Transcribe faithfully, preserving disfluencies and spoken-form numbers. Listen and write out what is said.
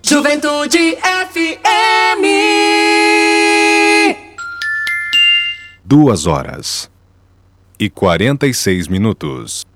Juventude F M. Duas horas e quarenta e seis minutos.